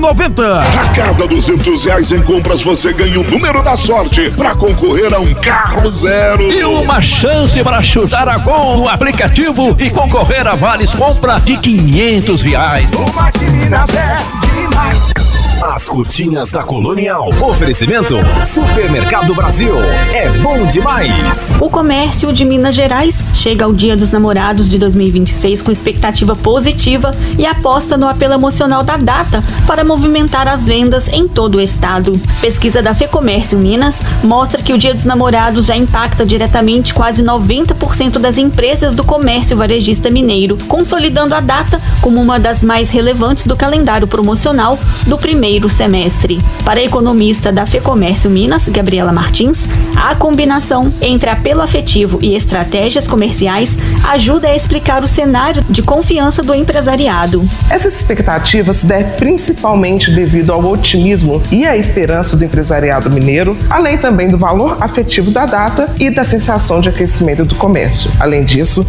R$19,90. A cada R$200 em compras você ganha o número da sorte para concorrer a um carro zero. E uma chance para chutar a gol no aplicativo e concorrer a vales compra de R$500. Uma de Minas é demais. As curtinhas da Colonial. Oferecimento Supermercado Brasil. É bom demais. O comércio de Minas Gerais chega ao Dia dos Namorados de 2026 com expectativa positiva e aposta no apelo emocional da data para movimentar as vendas em todo o estado. Pesquisa da FEComércio Minas mostra que o Dia dos Namorados já impacta diretamente quase 90% das empresas do comércio varejista mineiro, consolidando a data como uma das mais relevantes do calendário promocional do primeiro semestre. Para a economista da FEComércio Minas, Gabriela Martins, a combinação entre apelo afetivo e estratégias comerciais ajuda a explicar o cenário de confiança do empresariado. Essa expectativa se deve principalmente devido ao otimismo e à esperança do empresariado mineiro, além também do valor afetivo da data e da sensação de aquecimento do comércio. Além disso,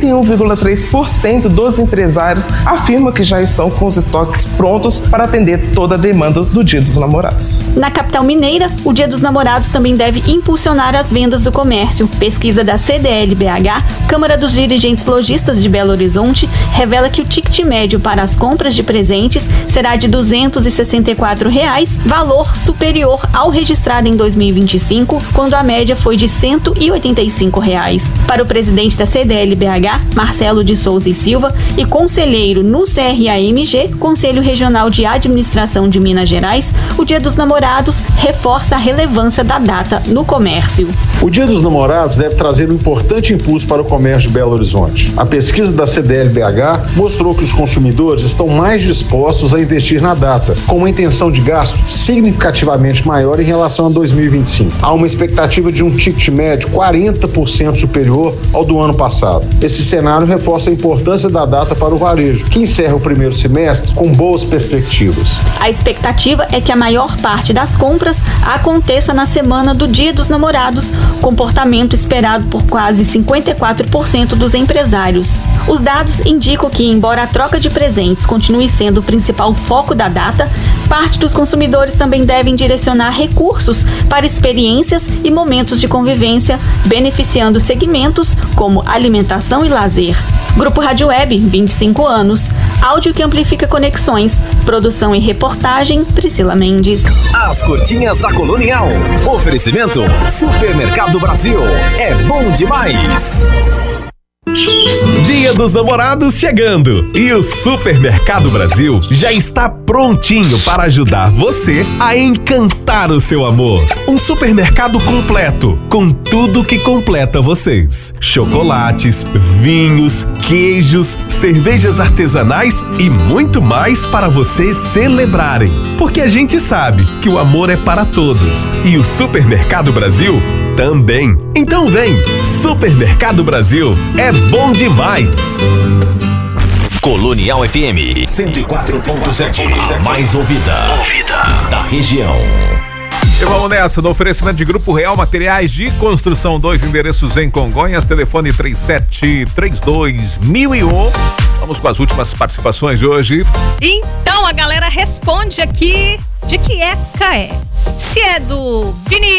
71,3% dos empresários afirmam que já estão com os estoques prontos para atender toda a demanda do Dia dos Namorados. Na capital mineira, o Dia dos Namorados também deve impulsionar as vendas do comércio. Pesquisa da CDL-BH, Câmara dos Dirigentes Lojistas de Belo Horizonte, revela que o ticket médio para as compras de presentes será de R$264, valor superior ao registrado em 2025, quando a média foi de R$185. Para o presidente da CDL-BH, Marcelo de Souza e Silva, e conselheiro no CRAMG, Conselho Regional de Administração de Minas Gerais, o Dia dos Namorados reforça a relevância da data no comércio. O Dia dos Namorados deve trazer um importante impulso para o comércio de Belo Horizonte. A pesquisa da CDL-BH mostrou que os consumidores estão mais dispostos a investir na data, com uma intenção de gasto significativamente maior em relação a 2025. Há uma expectativa de um ticket médio 40% superior ao do ano passado. Esse cenário reforça a importância da data para o varejo, que encerra o primeiro semestre com boas perspectivas. A expectativa é que a maior parte das compras aconteça na semana do Dia dos Namorados, comportamento esperado por quase 54% dos empresários. Os dados indicam que, embora a troca de presentes continue sendo o principal foco da data, parte dos consumidores também devem direcionar recursos para experiências e momentos de convivência, beneficiando segmentos como alimentação e lazer. Grupo Rádio Web, 25 anos. Áudio que amplifica conexões. Produção e reportagem, Priscila Mendes. As curtinhas da Colonial. Oferecimento Supermercado Brasil. É bom demais. Dia dos Namorados chegando e o Supermercado Brasil já está prontinho para ajudar você a encantar o seu amor. Um supermercado completo, com tudo que completa vocês: chocolates, vinhos, queijos, cervejas artesanais e muito mais para vocês celebrarem. Porque a gente sabe que o amor é para todos e o Supermercado Brasil também. Então vem, Supermercado Brasil, é bom demais. Colonial FM 104.7, a mais ouvida da região. E vamos nessa, no oferecimento de Grupo Real Materiais de Construção, 2 endereços em Congonhas, telefone 3732-1001. Vamos com as últimas participações de hoje. Então a galera responde aqui de que época é. Se é do Vinícius